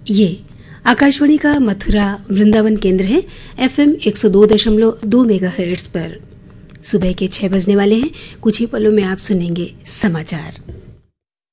ये आकाशवाणी का मथुरा वृंदावन केंद्र है। FM 102.2 मेगाहर्ट्ज पर सुबह के 6 बजने वाले हैं। कुछ ही पलों में आप सुनेंगे समाचार।